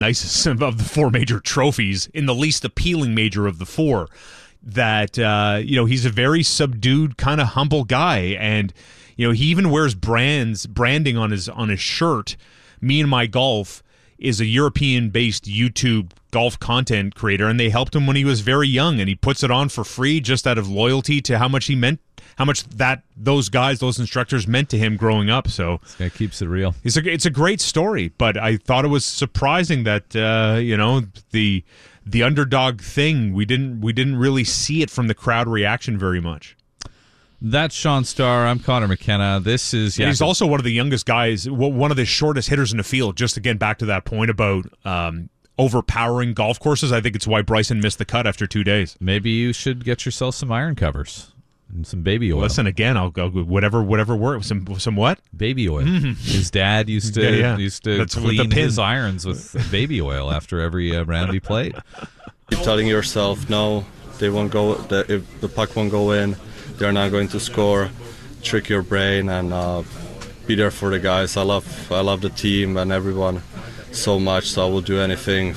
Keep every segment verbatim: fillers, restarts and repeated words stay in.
nicest of the four major trophies in the least appealing major of the four. That, uh, you know, he's a very subdued, kind of humble guy. And, you know, he even wears brands, branding on his on his shirt. Me and My Golf is a European-based YouTube golf content creator, and they helped him when he was very young, and he puts it on for free just out of loyalty to how much he meant, how much that those guys, those instructors meant to him growing up. So this guy keeps it real. It's a it's a great story, but I thought it was surprising that uh, you know the the underdog thing we didn't we didn't really see it from the crowd reaction very much. That's Sean Starr. I'm Connor McKenna. This is yeah. He's also one of the youngest guys, one of the shortest hitters in the field. Just again back to that point about um, overpowering golf courses. I think it's why Bryson missed the cut after two days. Maybe you should get yourself some iron covers and some baby oil. Listen, again, I'll go whatever whatever works. Some some what? Baby oil. Mm-hmm. His dad used to yeah, yeah. used to That's clean his irons with baby oil after every uh, round he played. Keep telling yourself, no, they won't go. The, if the puck won't go in, they're not going to score. Trick your brain and uh, be there for the guys. I love I love the team and everyone so much. So I will do anything,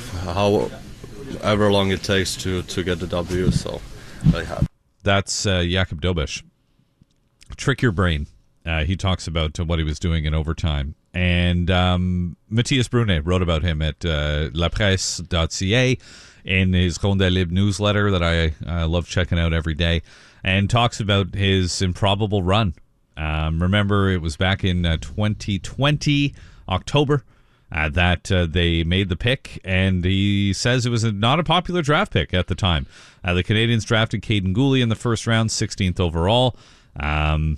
however long it takes to to get the W. So really happy. That's uh, Jakub Dobeš. Trick your brain. Uh, he talks about uh, what he was doing in overtime. And um, Matthias Brunet wrote about him at uh, la presse dot c a in his Rondelle Libre newsletter that I uh, love checking out every day, and talks about his improbable run. Um, remember, it was back in uh, twenty twenty, October, Uh, that uh, they made the pick, and he says it was a, not a popular draft pick at the time. Uh, the Canadians drafted Caden Gooley in the first round, sixteenth overall. Um,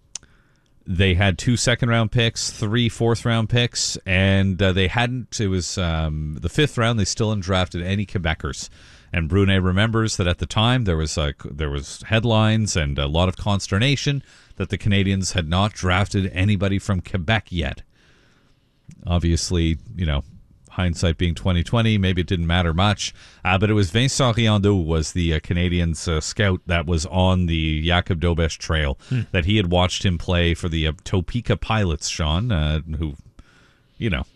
they had two second-round picks, three fourth-round picks, and uh, they hadn't, it was um, the fifth round, they still hadn't drafted any Quebecers. And Brunet remembers that at the time there was uh, there was headlines and a lot of consternation that the Canadians had not drafted anybody from Quebec yet. Obviously, you know, hindsight being twenty twenty, maybe it didn't matter much. Uh, but it was Vincent Riendeau was the uh, Canadians uh, scout that was on the Jakub Dobeš trail, hmm. that he had watched him play for the uh, Topeka Pilots, Sean, uh, who, you know,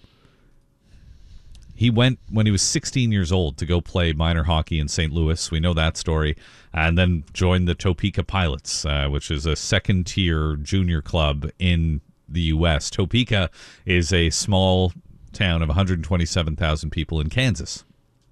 he went when he was sixteen years old to go play minor hockey in Saint Louis. We know that story. And then joined the Topeka Pilots, uh, which is a second-tier junior club in the U S. Topeka is a small town of one hundred twenty-seven thousand people in Kansas.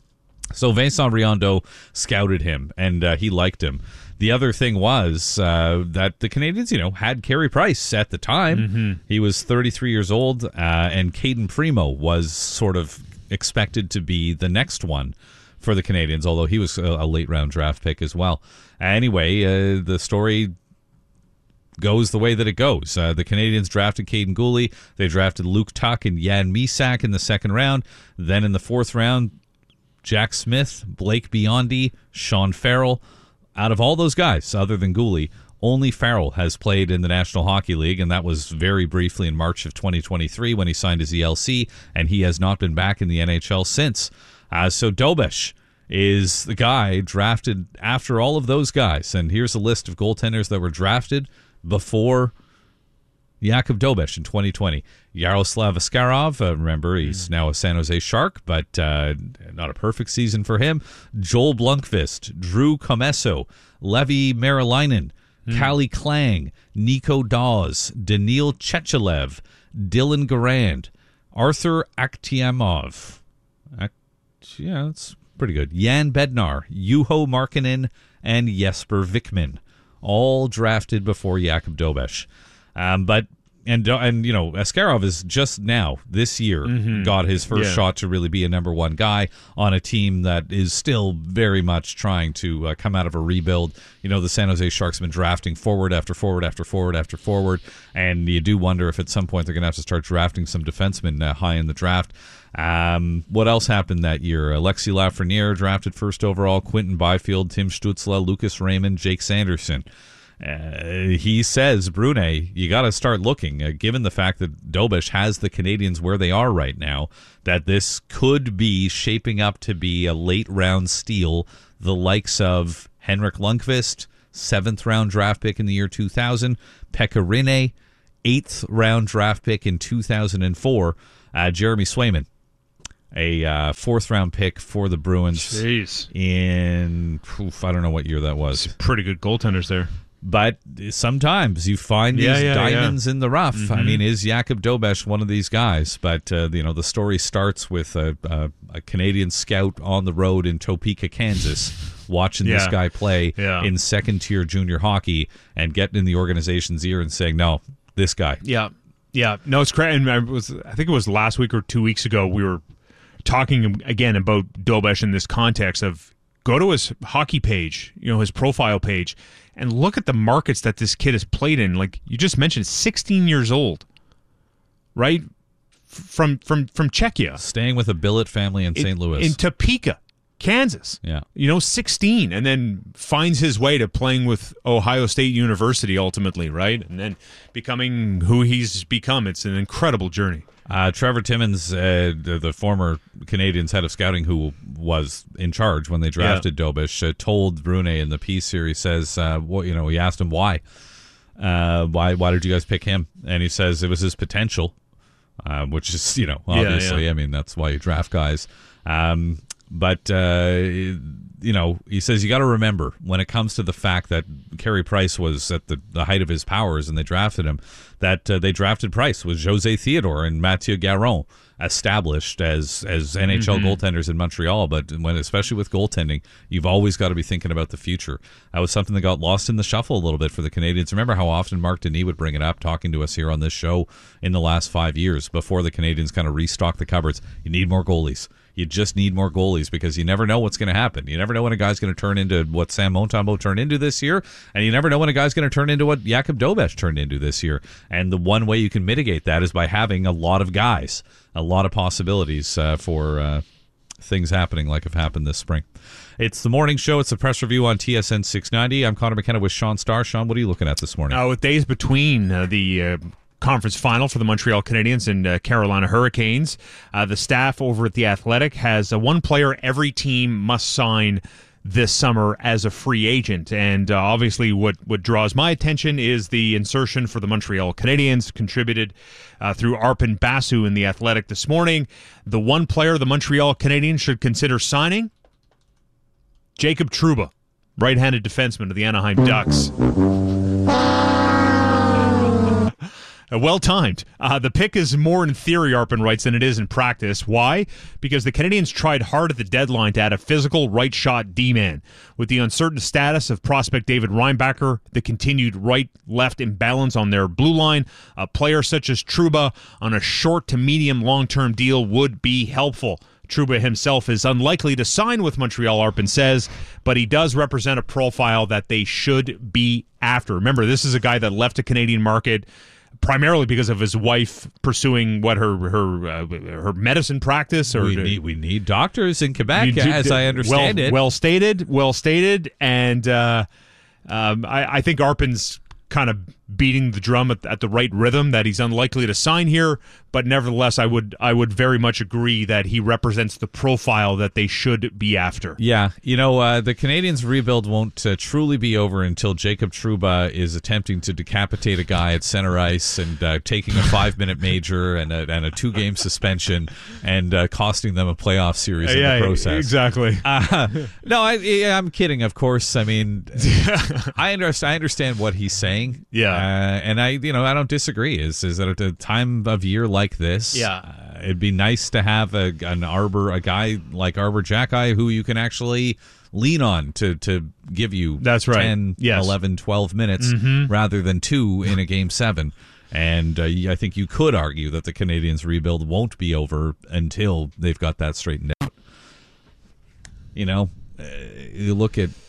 So Vincent Riendeau scouted him, and uh, he liked him. The other thing was uh, that the Canadians, you know, had Carey Price at the time. Mm-hmm. He was thirty-three years old, uh, and Caden Primo was sort of expected to be the next one for the Canadians, although he was a, a late-round draft pick as well. Anyway, uh, the story goes the way that it goes. Uh, the Canadians drafted Caden Gooley. They drafted Luke Tuck and Jan Misak in the second round. Then in the fourth round, Jack Smith, Blake Biondi, Sean Farrell. Out of all those guys, other than Gooley, only Farrell has played in the National Hockey League, and that was very briefly in March of twenty twenty-three when he signed his E L C, and he has not been back in the N H L since. Uh, so Dobeš is the guy drafted after all of those guys. And here's a list of goaltenders that were drafted before Jakub Dobeš in twenty twenty. Yaroslav Askarov, uh, remember, he's now a San Jose Shark, but uh, not a perfect season for him. Joel Blunkvist, Drew Comesso, Levi Marilainen, mm. Kali Klang, Nico Dawes, Daniil Chechelev, Dylan Garand, Arthur Akhtiamov. Ak- yeah, that's pretty good. Jan Bednar, Juho Markkinen, and Jesper Vikman. All drafted before Jakub Dobeš. Um, but, and, and you know, Askarov is just now, this year, mm-hmm. got his first yeah. shot to really be a number one guy on a team that is still very much trying to uh, come out of a rebuild. You know, the San Jose Sharks have been drafting forward after forward after forward after forward, and you do wonder if at some point they're going to have to start drafting some defensemen uh, high in the draft. Um, what else happened that year? Alexis Lafreniere drafted first overall, Quinton Byfield, Tim Stützle, Lucas Raymond, Jake Sanderson. Uh, he says, Brunet, you got to start looking, uh, given the fact that Dobeš has the Canadians where they are right now, that this could be shaping up to be a late-round steal, the likes of Henrik Lundqvist, seventh-round draft pick in the year two thousand, Pekka Rinne, eighth-round draft pick in two thousand four, uh, Jeremy Swayman. a uh, fourth round pick for the Bruins. Jeez. In oof, I don't know what year that was. Pretty good goaltenders there. But sometimes you find these yeah, yeah, diamonds yeah. in the rough. Mm-hmm. I mean, is Jakub Dobeš one of these guys? But uh, you know, the story starts with a, a, a Canadian scout on the road in Topeka, Kansas, watching yeah. this guy play yeah. in second-tier junior hockey and getting in the organization's ear and saying, "No, this guy." Yeah, yeah. No, it's crazy. And I was, I think it was last week or two weeks ago, we were talking again about Dobeš in this context of go to his hockey page, you know, his profile page, and look at the markets that this kid has played in. Like you just mentioned, sixteen years old, right? From from from Czechia, Staying with a billet family in Saint Louis. in Topeka, Kansas. Yeah. You know, sixteen, and then finds his way to playing with Ohio State University ultimately, right? And then becoming who he's become. It's an incredible journey. Uh, Trevor Timmins, uh, the, the former Canadiens head of scouting who was in charge when they drafted yeah. Dobeš, uh, told Brune in the piece here, he says, uh, what, you know, he asked him why. Uh, why why did you guys pick him? And he says it was his potential, uh, which is, you know, obviously, yeah, yeah. I mean, that's why you draft guys. Um, but, uh, you know, he says you got to remember when it comes to the fact that Carey Price was at the, the height of his powers and they drafted him, that uh, they drafted Price with José Theodore and Mathieu Garon established as as N H L mm-hmm. goaltenders in Montreal. But when, especially with goaltending, you've always got to be thinking about the future. That was something that got lost in the shuffle a little bit for the Canadiens. Remember how often Mark Denis would bring it up, talking to us here on this show in the last five years before the Canadiens kind of restocked the cupboards. You need more goalies. You just need more goalies because you never know what's going to happen. You never know when a guy's going to turn into what Sam Montembeault turned into this year, and you never know when a guy's going to turn into what Jakub Dobeš turned into this year. And the one way you can mitigate that is by having a lot of guys, a lot of possibilities uh, for uh, things happening like have happened this spring. It's the morning show. It's the press review on T S N six ninety. I'm Connor McKenna with Sean Starr. Sean, what are you looking at this morning? Uh, with days between uh, the uh, conference final for the Montreal Canadiens and uh, Carolina Hurricanes, uh, the staff over at The Athletic has uh, one player every team must sign this summer as a free agent. And uh, obviously what, what draws my attention is the insertion for the Montreal Canadiens, contributed uh, through Arpon Basu in The Athletic this morning. The one player the Montreal Canadiens should consider signing, Jacob Trouba, right-handed defenseman of the Anaheim Ducks. Uh, well timed. Uh, the pick is more in theory, Arpon writes, than it is in practice. Why? Because the Canadiens tried hard at the deadline to add a physical right-shot D-man. With the uncertain status of prospect David Reinbacher, the continued right-left imbalance on their blue line, a player such as Trouba on a short to medium long-term deal would be helpful. Trouba himself is unlikely to sign with Montreal, Arpon says, but he does represent a profile that they should be after. Remember, this is a guy that left the Canadian market primarily because of his wife pursuing what her her uh, her medicine practice. Or we need we need doctors in Quebec, do, as I understand well, it. Well stated, well stated, and uh, um, I, I think Arpon's kind of beating the drum at, at the right rhythm that he's unlikely to sign here, but nevertheless, I would I would very much agree that he represents the profile that they should be after. Yeah, you know, uh, the Canadiens' rebuild won't uh, truly be over until Jacob Trouba is attempting to decapitate a guy at center ice and uh, taking a five-minute major and a, and a two-game suspension and uh, costing them a playoff series in yeah, the process. Exactly. Uh, no, I, yeah, I'm kidding, of course. I mean, I understand, I understand what he's saying. Yeah. Uh, and I, you know, I don't disagree. Is is that at a time of year like this, yeah, uh, it'd be nice to have a an Arbor, a guy like Arbor Xhekaj who you can actually lean on to to give you that's right ten, yes. eleven, twelve minutes mm-hmm. rather than two in a game seven. And uh, I think you could argue that the Canadiens' rebuild won't be over until they've got that straightened out. You know, uh, you look at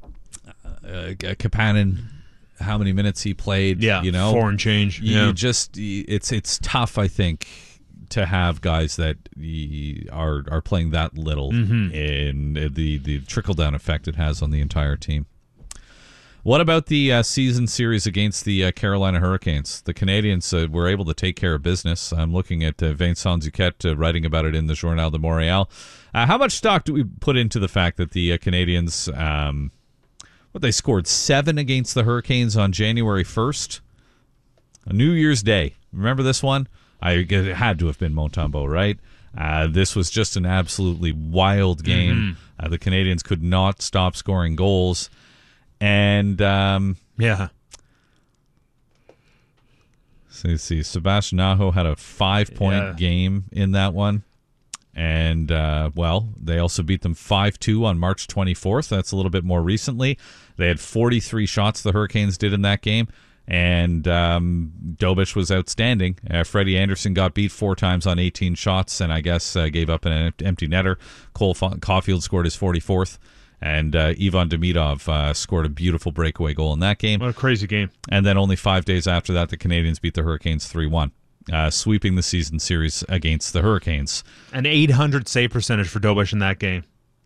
uh, Kapanen, how many minutes he played. Yeah, you know, four and change. You yeah. just it's it's tough, I think, to have guys that are are playing that little, mm-hmm. and the the trickle down effect it has on the entire team. What about the uh, season series against the uh, Carolina Hurricanes? The Canadiens uh, were able to take care of business. I'm looking at uh, Vincent Duquette uh, writing about it in the Journal de Montréal. Uh, how much stock do we put into the fact that the uh, Canadiens, um, what they scored seven against the Hurricanes on January first, a New Year's Day? Remember this one? I it had to have been Montembeault, right? Uh, this was just an absolutely wild game. Mm-hmm. Uh, the Canadians could not stop scoring goals. And, um, yeah. So let's see. Sebastian Aho had a five-point Yeah. game in that one. And, uh, well, they also beat them five two on March twenty-fourth. That's a little bit more recently. They had forty-three shots, the Hurricanes did in that game. And um, Dobich was outstanding. Uh, Freddie Anderson got beat four times on eighteen shots, and I guess uh, gave up an empty netter. Cole Fa- Caulfield scored his forty-fourth. And uh, Ivan Demidov uh, scored a beautiful breakaway goal in that game. What a crazy game. And then only five days after that, the Canadians beat the Hurricanes three one. Uh, sweeping the season series against the Hurricanes. An eight hundred save percentage for Dobich in that game.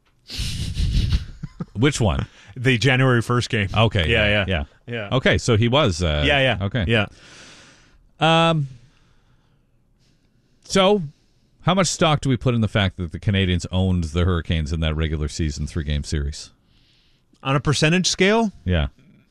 Which one? The January first game. Okay. Yeah, yeah. yeah. Yeah. Yeah. Okay, so he was. Uh, yeah, yeah. Okay. Yeah. Um. So, how much stock do we put in the fact that the Canadians owned the Hurricanes in that regular season three-game series? On a percentage scale, Yeah.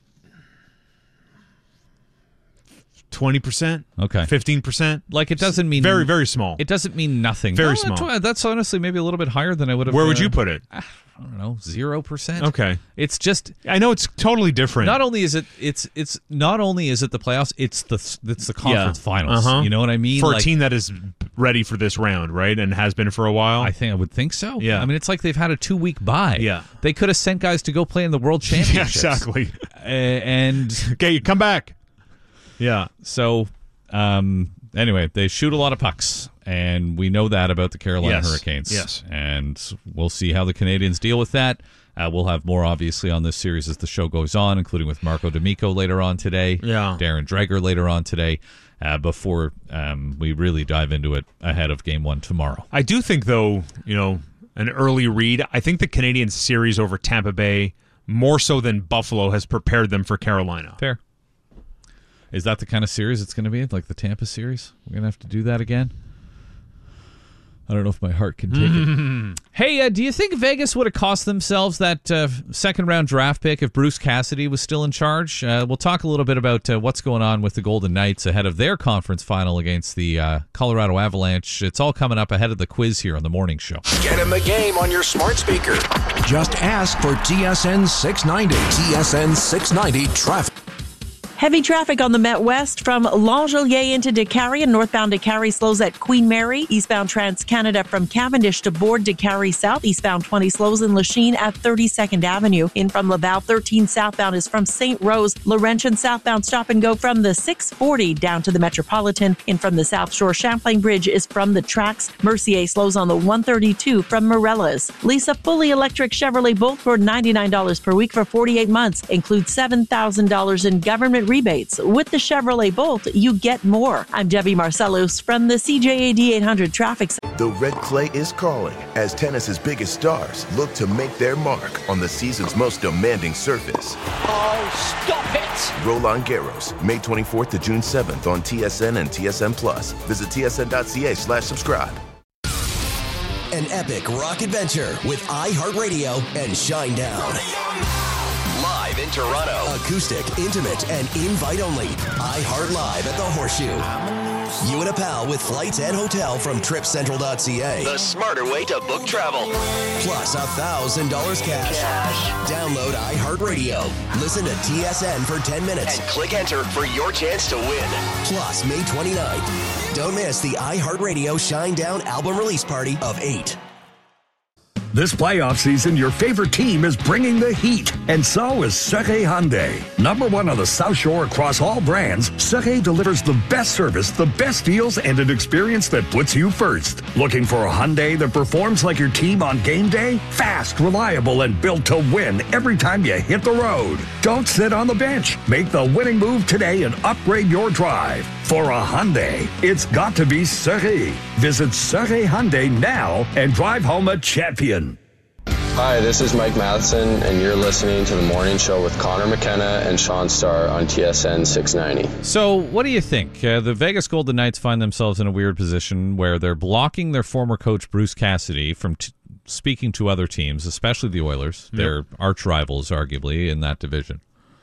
twenty percent. Okay. fifteen percent. Like, it doesn't mean... Very, very small. It doesn't mean nothing. Very No, small. tw- That's honestly maybe a little bit higher than I would have... Where would uh, you put it? I don't know, zero percent. Okay. It's just... I know it's totally different. Not only is it it's it's not only is it the playoffs, it's the it's the conference Yeah. finals. Uh-huh. You know what I mean? For Like, a team that is ready for this round, right? And has been for a while. I think I would think so. Yeah. I mean, it's like they've had a two week bye. Yeah. They could have sent guys to go play in the World yeah, Championships. exactly. Uh, and Okay, come back. Yeah. so, um, anyway, they shoot a lot of pucks, and we know that about the Carolina Yes. Hurricanes. Yes. And we'll see how the Canadians deal with that. Uh, we'll have more, obviously, on this series as the show goes on, including with Marco D'Amico later on today. Yeah. Darren Dreger later on today, uh, before um, we really dive into it ahead of Game one tomorrow. I do think, though, you know, an early read, I think the Canadian series over Tampa Bay, more so than Buffalo, has prepared them for Carolina. Fair. Is that the kind of series it's going to be, like the Tampa series? We're going to have to do that again? I don't know if my heart can take it. Hey, uh, do you think Vegas would have cost themselves that uh, second-round draft pick if Bruce Cassidy was still in charge? Uh, we'll talk a little bit about uh, what's going on with the Golden Knights ahead of their conference final against the uh, Colorado Avalanche. It's all coming up ahead of the quiz here on the morning show. Get in the game on your smart speaker. Just ask for T S N six ninety. T S N six ninety traffic. Heavy traffic on the Met West from L'Angelier into DeCarry and northbound DeCarry slows at Queen Mary. Eastbound Trans-Canada from Cavendish to Board DeCarry South. Eastbound twenty slows in Lachine at thirty-second Avenue. In from Laval, thirteen southbound is from Saint Rose. Laurentian southbound stop and go from the six forty down to the Metropolitan. In from the South Shore, Champlain Bridge is from the tracks. Mercier slows on the one thirty-two from Morella's. Lisa fully electric Chevrolet Bolt for ninety-nine dollars per week for forty-eight months. Includes seven thousand dollars in government rebates. With the Chevrolet Bolt, you get more. I'm Debbie Marcellus from the C J A D eight hundred Traffic Center. The red clay is calling as tennis's biggest stars look to make their mark on the season's most demanding surface. Oh, stop it! Roland Garros, May twenty-fourth to June seventh on T S N and T S N Plus. Visit T S N dot C A slash subscribe. An epic rock adventure with iHeartRadio and Shinedown. Live in Toronto. Acoustic, intimate, and invite only. iHeart Live at the Horseshoe. You and a pal with flights and hotel from Trip Central dot C A. The smarter way to book travel. Plus one thousand dollars cash. cash. Download iHeartRadio. Listen to T S N for ten minutes. And click enter for your chance to win. Plus May twenty-ninth. Don't miss the iHeartRadio Shinedown album release party of eight. This playoff season, your favorite team is bringing the heat, and so is Serre Hyundai. Number one on the South Shore across all brands, Serre delivers the best service, the best deals, and an experience that puts you first. Looking for a Hyundai that performs like your team on game day? Fast, reliable, and built to win every time you hit the road. Don't sit on the bench. Make the winning move today and upgrade your drive. For a Hyundai, it's got to be Serre. Visit Serre Hyundai now and drive home a champion. Hi, this is Mike Matheson, and you're listening to The Morning Show with Connor McKenna and Sean Starr on T S N six ninety. So, what do you think? Uh, the Vegas Golden Knights find themselves in a weird position where they're blocking their former coach, Bruce Cassidy, from t- speaking to other teams, especially the Oilers, yep. Their arch rivals, arguably, in that division.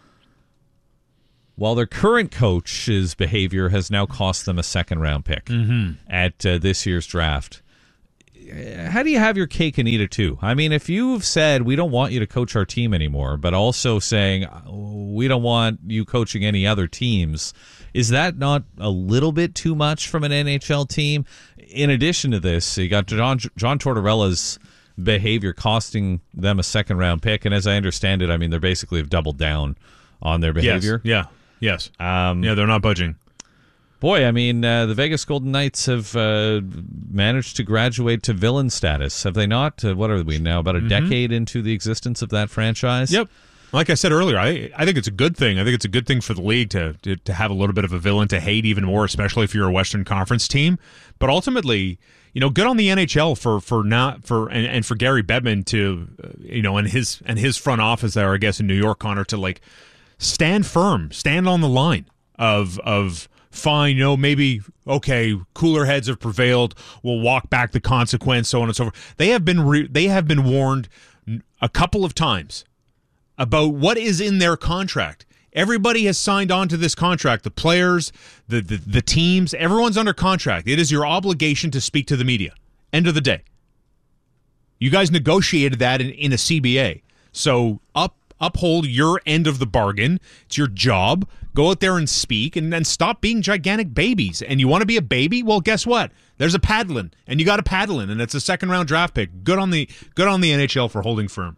While their current coach's behavior has now cost them a second-round pick mm-hmm. at uh, this year's draft. how do you have your cake and eat it too? I mean, if you've said we don't want you to coach our team anymore, but also saying we don't want you coaching any other teams, is that not a little bit too much from an N H L team? In addition to this, you got John, John Tortorella's behavior costing them a second round pick, and as I understand it, I mean, they're basically have doubled down on their behavior. Yes. Yeah. Yes. Um, yeah, they're not budging. Boy, I mean, uh, the Vegas Golden Knights have uh, managed to graduate to villain status, have they not? Uh, what are we now, about a mm-hmm. decade into the existence of that franchise? Yep. Like I said earlier, I I think it's a good thing. I think it's a good thing for the league to, to to have a little bit of a villain to hate even more, especially if you're a Western Conference team. But ultimately, you know, good on the N H L for for not for and, and for Gary Bettman to, uh, you know, and his and his front office there, I guess in New York, Connor, to like stand firm, stand on the line of of. Fine, you know, maybe, okay, cooler heads have prevailed. We'll walk back the consequence, so on and so forth. They have been re- they have been warned a couple of times about what is in their contract. Everybody has signed on to this contract. The players, the, the, the teams, everyone's under contract. It is your obligation to speak to the media. End of the day. You guys negotiated that in, in a C B A. So up. Uphold your end of the bargain. It's your job. Go out there and speak, and then stop being gigantic babies. And you want to be a baby? Well, guess what? There's a paddling, and you got a paddling, and it's a second round draft pick. Good on the good on the N H L for holding firm.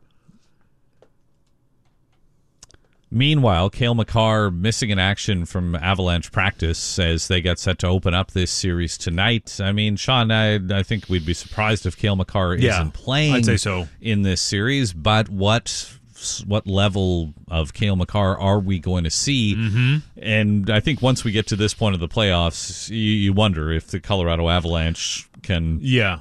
Meanwhile, Cale Makar missing in action from Avalanche practice as they get set to open up this series tonight. I mean, Sean, I, I think we'd be surprised if Cale Makar yeah, isn't playing I'd say so. in this series, but what... what level of Cale Makar are we going to see? Mm-hmm. And I think once we get to this point of the playoffs, you, you wonder if the Colorado Avalanche can yeah.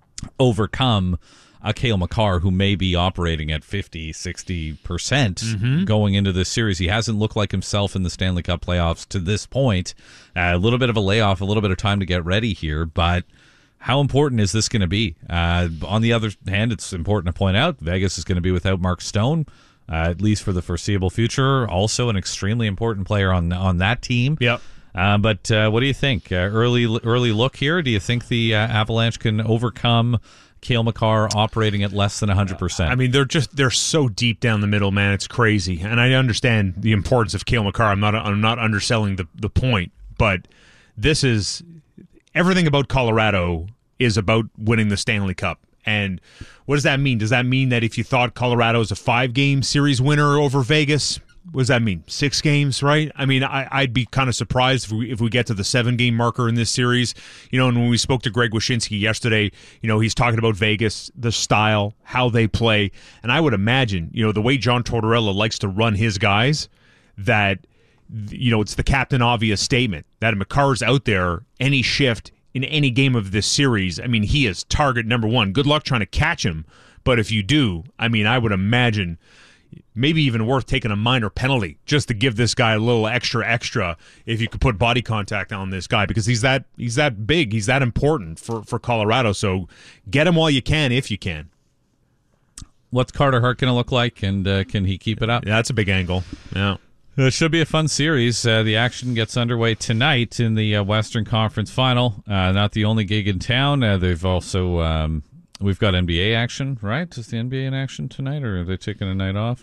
overcome a Cale Makar who may be operating at fifty, sixty percent mm-hmm. going into this series. He hasn't looked like himself in the Stanley Cup playoffs to this point. Uh, a little bit of a layoff, a little bit of time to get ready here, but how important is this going to be? Uh, on the other hand, it's important to point out Vegas is going to be without Mark Stone, uh, at least for the foreseeable future. Also an extremely important player on on that team. Yep. Uh, but uh, what do you think? Uh, early early look here. Do you think the uh, Avalanche can overcome Cale Makar operating at less than one hundred percent? I mean, they're just they're so deep down the middle, man. It's crazy. And I understand the importance of Cale Makar. I'm not I'm not underselling the the point, but this is everything about Colorado is about winning the Stanley Cup. And what does that mean? Does that mean that if you thought Colorado is a five-game series winner over Vegas, what does that mean? Six games, right? I mean, I, I'd be kind of surprised if we, if we get to the seven-game marker in this series. You know, and when we spoke to Greg Wyshynski yesterday, you know, he's talking about Vegas, the style, how they play. And I would imagine, you know, the way John Tortorella likes to run his guys, that, you know, it's the Captain Obvious statement that if Makar's out there, any shift in any game of this series, I mean, he is target number one. Good luck trying to catch him, but if you do, I mean, I would imagine maybe even worth taking a minor penalty just to give this guy a little extra extra if you could put body contact on this guy, because he's that he's that big, he's that important for, for Colorado. So get him while you can, if you can. What's Carter Hart going to look like, and uh, can he keep it up? Yeah, that's a big angle. Yeah. It should be a fun series. Uh, the action gets underway tonight in the uh, Western Conference Final. Uh, not the only gig in town. Uh, they've also um, we've got N B A action, right? Is the N B A in action tonight, or are they taking a night off?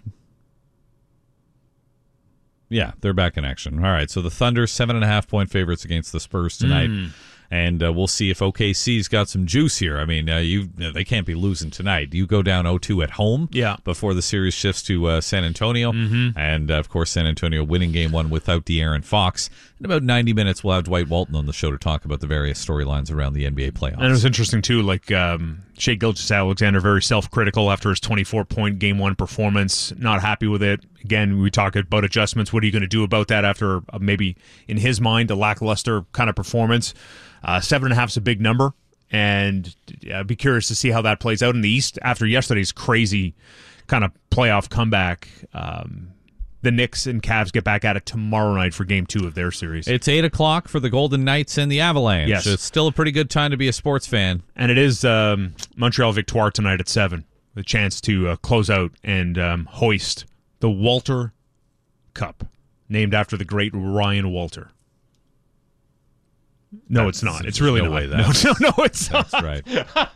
Yeah, they're back in action. All right, so the Thunder seven and a half point favorites against the Spurs tonight. Mm. And uh, we'll see if O K C's got some juice here. I mean, uh, you they can't be losing tonight. You go down oh two at home yeah. before the series shifts to uh, San Antonio. Mm-hmm. And, uh, of course, San Antonio winning game one without De'Aaron Fox. In about ninety minutes, we'll have Dwight Walton on the show to talk about the various storylines around the N B A playoffs. And it was interesting, too, like um, Shai Gilgeous-Alexander, very self-critical after his twenty-four point game one performance, not happy with it. Again, we talk about adjustments. What are you going to do about that after uh, maybe, in his mind, a lackluster kind of performance? Uh, seven and a half is a big number, and I'd uh, be curious to see how that plays out in the East after yesterday's crazy kind of playoff comeback. Um, the Knicks and Cavs get back at it tomorrow night for game two of their series. It's eight o'clock for the Golden Knights and the Avalanche. Yes. It's still a pretty good time to be a sports fan. And it is um, Montreal Victoire tonight at seven. The chance to uh, close out and um, hoist the Walter Cup, named after the great Ryan Walter. No, That's, it's not. It's really no not. way that no, is. no, no, it's That's not. right.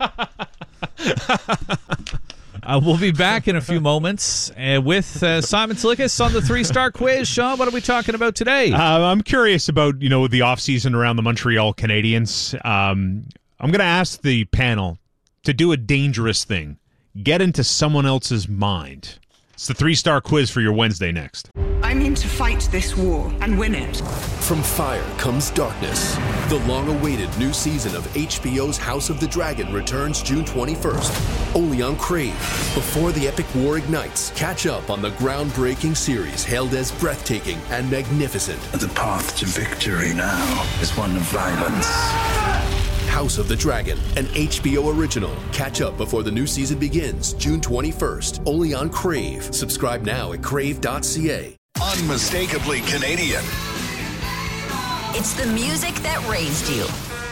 uh, we'll be back in a few moments uh, with uh, Simon Silikas on the three-star quiz. Sean, what are we talking about today? Uh, I'm curious about, you know, the offseason around the Montreal Canadiens. Um, I'm going to ask the panel to do a dangerous thing. Get into someone else's mind. It's the three-star quiz for your Wednesday next. I mean to fight this war and win it. From fire comes darkness. The long-awaited new season of H B O's House of the Dragon returns June twenty-first, only on Crave. Before the epic war ignites, catch up on the groundbreaking series hailed as breathtaking and magnificent. The path to victory now is one of violence. House of the Dragon, an H B O original. Catch up before the new season begins, June twenty-first, only on Crave. Subscribe now at crave dot c a. Unmistakably Canadian. It's the music that raised you.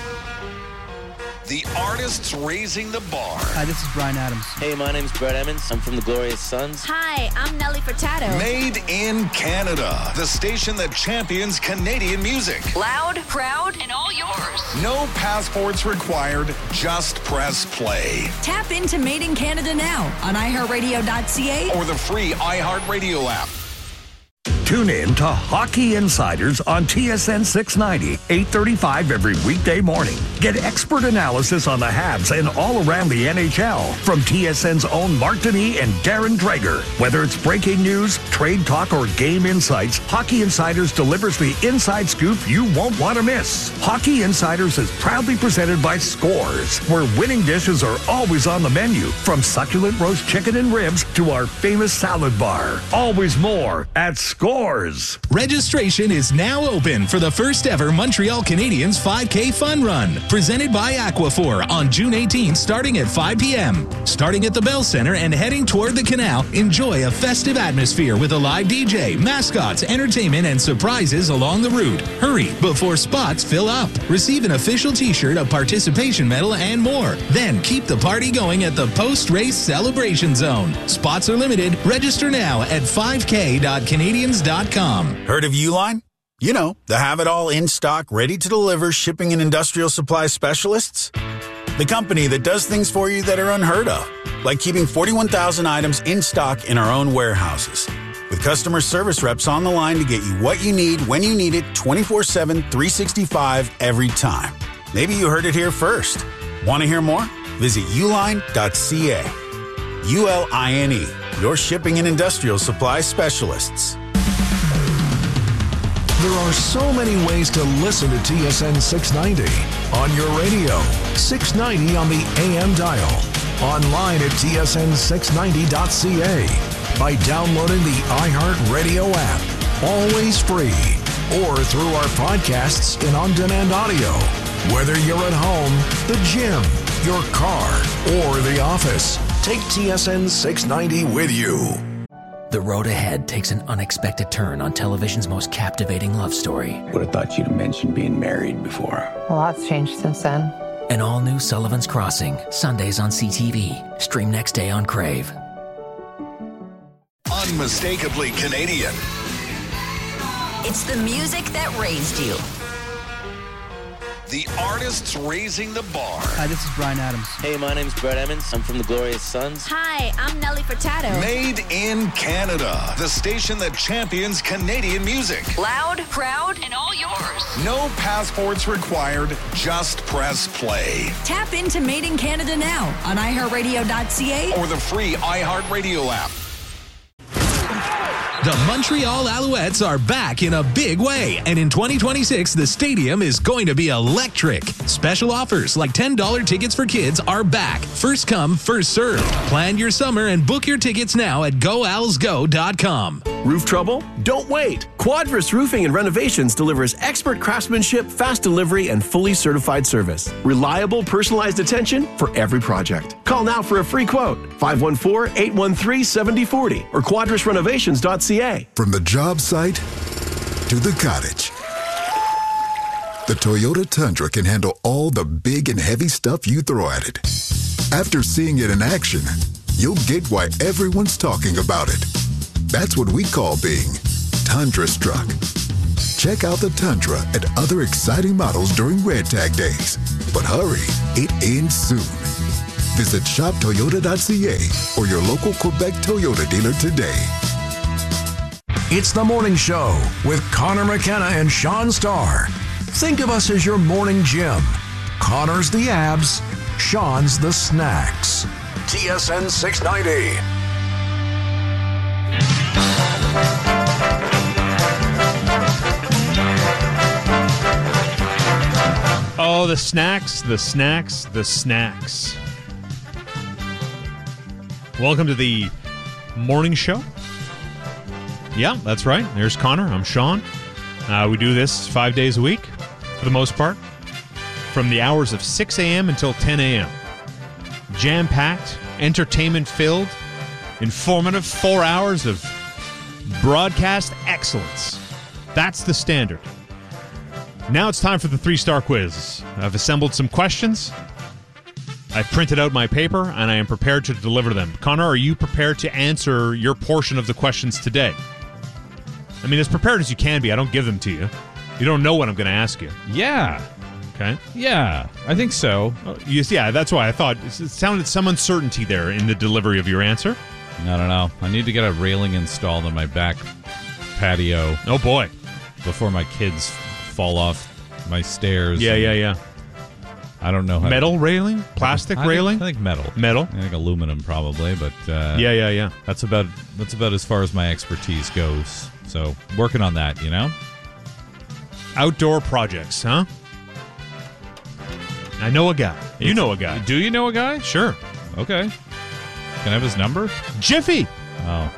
The artists raising the bar. Hi, this is Bryan Adams. Hey, my name's Brett Emmons. I'm from the Glorious Sons. Hi, I'm Nelly Furtado. Made in Canada. The station that champions Canadian music. Loud, proud, and all yours. No passports required. Just press play. Tap into Made in Canada now on i heart radio dot c a or the free iHeartRadio app. Tune in to Hockey Insiders on T S N six ninety, eight thirty-five every weekday morning. Get expert analysis on the Habs and all around the N H L from T S N's own Mark Denis and Darren Dreger. Whether it's breaking news, trade talk, or game insights, Hockey Insiders delivers the inside scoop you won't want to miss. Hockey Insiders is proudly presented by Scores, where winning dishes are always on the menu, from succulent roast chicken and ribs to our famous salad bar. Always more at Scores. Registration is now open for the first ever Montreal Canadiens five K Fun Run, presented by Aquaphor on June eighteenth starting at five p.m. Starting at the Bell Center and heading toward the canal, enjoy a festive atmosphere with a live D J, mascots, entertainment, and surprises along the route. Hurry before spots fill up. Receive an official t-shirt, a participation medal, and more. Then keep the party going at the post-race celebration zone. Spots are limited. Register now at five k dot canadiens dot com. Heard of Uline? You know, the have-it-all in-stock, ready-to-deliver shipping and industrial supply specialists. The company that does things for you that are unheard of, like keeping forty-one thousand items in stock in our own warehouses. With customer service reps on the line to get you what you need when you need it twenty-four seven, three sixty-five every time. Maybe you heard it here first. Want to hear more? Visit uline dot c a. U L I N E, your shipping and industrial supply specialists. There are so many ways to listen to T S N six ninety. On your radio, six ninety on the A M dial. Online at T S N six ninety dot c a. By downloading the iHeartRadio app. Always free. Or through our podcasts and on-demand audio. Whether you're at home, the gym, your car, or the office, take T S N six ninety with you. The road ahead takes an unexpected turn on television's most captivating love story. Would have thought you'd have mentioned being married before. A lot's changed since then. An all-new Sullivan's Crossing, Sundays on C T V. Stream next day on Crave. Unmistakably Canadian. It's the music that raised you. The artists raising the bar. Hi, this is Bryan Adams. Hey, my name's Brett Emmons. I'm from the Glorious Sons. Hi, I'm Nelly Furtado. Made in Canada. The station that champions Canadian music. Loud, proud, and all yours. No passports required. Just press play. Tap into Made in Canada now on i heart radio dot c a or the free iHeartRadio app. The Montreal Alouettes are back in a big way, and in twenty twenty-six, the stadium is going to be electric. Special offers like ten dollars tickets for kids are back. First come, first served. Plan your summer and book your tickets now at go owls go dot com. Roof trouble? Don't wait. Quadris Roofing and Renovations delivers expert craftsmanship, fast delivery, and fully certified service. Reliable, personalized attention for every project. Call now for a free quote. five one four, eight one three, seven zero four zero or quadris renovations dot c a. From the job site to the cottage, the Toyota Tundra can handle all the big and heavy stuff you throw at it. After seeing it in action, you'll get why everyone's talking about it. That's what we call being Tundra struck. Check out the Tundra and other exciting models during Red Tag Days. But hurry, it ends soon. Visit shop toyota dot c a or your local Quebec Toyota dealer today. It's the morning show with Connor McKenna and Sean Starr. Think of us as your morning gym. Connor's the abs, Sean's the snacks. T S N six ninety. Oh, the snacks, the snacks, the snacks. Welcome to the morning show. Yeah, that's right. There's Connor. I'm Sean. Uh, we do this five days a week, for the most part, from the hours of six a.m. until ten a.m. Jam-packed, entertainment-filled, informative four hours of broadcast excellence. That's the standard. Now it's time for the three-star quiz. I've assembled some questions. I've printed out my paper, and I am prepared to deliver them. Connor, are you prepared to answer your portion of the questions today? I mean, as prepared as you can be. I don't give them to you. You don't know what I'm going to ask you. Yeah. Okay. Yeah, I think so. Oh, yes, yeah, that's why I thought it sounded some uncertainty there in the delivery of your answer. I don't know. I need to get a railing installed on my back patio. Oh, boy. Before my kids fall off my stairs. Yeah, yeah, yeah. I don't know how metal to, railing? Plastic I think, railing? I think metal. Metal? I think aluminum probably, but uh, yeah, yeah, yeah. That's about that's about as far as my expertise goes. So working on that, you know. Outdoor projects, huh? I know a guy. You know a guy. Do you know a guy? Sure. Okay. Can I have his number? Jiffy. Oh.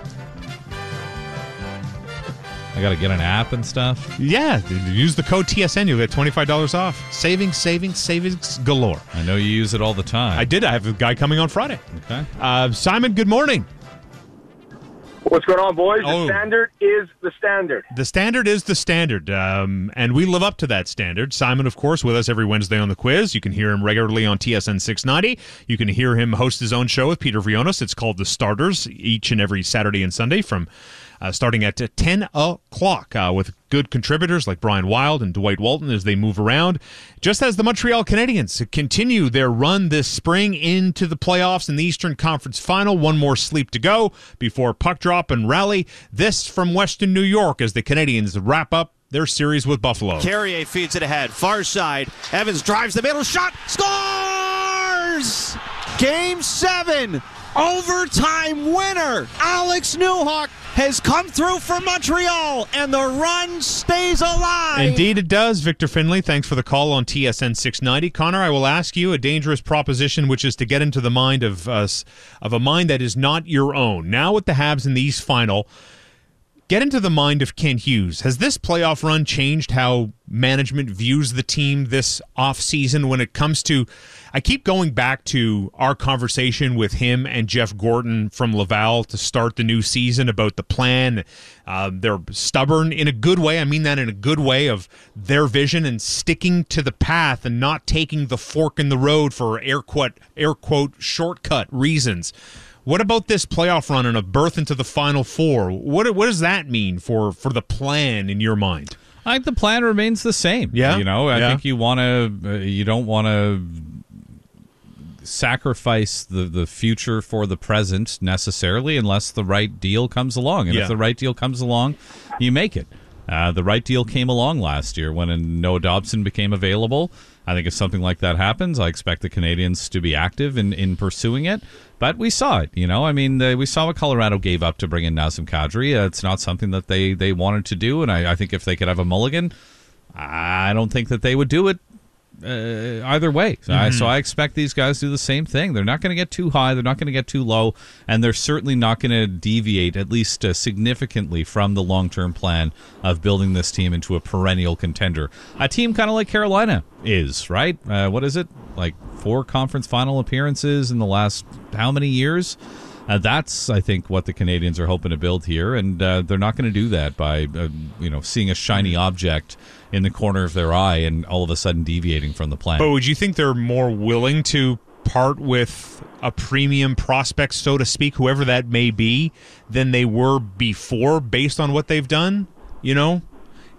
I got to get an app and stuff? Yeah. Use the code T S N. You'll get twenty-five dollars off. Savings, savings, savings galore. I know you use it all the time. I did. I have a guy coming on Friday. Okay. Uh, Simon, good morning. What's going on, boys? Oh. The standard is the standard. The standard is the standard, um, and we live up to that standard. Simon, of course, with us every Wednesday on the quiz. You can hear him regularly on T S N six ninety. You can hear him host his own show with Peter Vrionis. It's called The Starters, each and every Saturday and Sunday from uh, starting at ten o'clock uh, with good contributors like Brian Wild and Dwight Walton as they move around. Just as the Montreal Canadiens continue their run this spring into the playoffs in the Eastern Conference Final. One more sleep to go before puck drop and rally. This from Western New York as the Canadiens wrap up their series with Buffalo. Carrier feeds it ahead. Far side. Evans drives the middle. Shot. Scores! Game seven. Overtime winner. Alex Newhook has come through for Montreal, and the run stays alive. Indeed it does. Victor Finley, thanks for the call on T S N six ninety. Connor, I will ask you a dangerous proposition, which is to get into the mind of us, of a mind that is not your own. Now with the Habs in the East Final, get into the mind of Kent Hughes. Has this playoff run changed how management views the team this offseason when it comes to... I keep going back to our conversation with him and Jeff Gorton from Laval to start the new season about the plan. Uh, they're stubborn in a good way. I mean that in a good way of their vision and sticking to the path and not taking the fork in the road for air quote, air quote shortcut reasons. What about this playoff run and a berth into the Final Four? What what does that mean for, for the plan in your mind? I think the plan remains the same. Yeah, you know, I yeah. think you want to. Uh, you don't want to sacrifice the, the future for the present necessarily unless the right deal comes along. And yeah. if the right deal comes along, you make it. Uh, the right deal came along last year when Noah Dobson became available. I think if something like that happens, I expect the Canadiens to be active in, in pursuing it. But we saw it, you know. I mean, the, we saw what Colorado gave up to bring in Nazem Kadri. Uh, it's not something that they, they wanted to do, and I, I think if they could have a mulligan, I don't think that they would do it uh, either way. So, mm-hmm. I, so I expect these guys to do the same thing. They're not going to get too high. They're not going to get too low. And they're certainly not going to deviate, at least uh, significantly, from the long-term plan of building this team into a perennial contender. A team kind of like Carolina is, right? Uh, what is it? Like four conference final appearances in the last how many years? Uh, that's, I think, what the Canadiens are hoping to build here, and uh, they're not going to do that by, uh, you know, seeing a shiny object in the corner of their eye and all of a sudden deviating from the plan. But would you think they're more willing to part with a premium prospect, so to speak, whoever that may be, than they were before, based on what they've done? You know,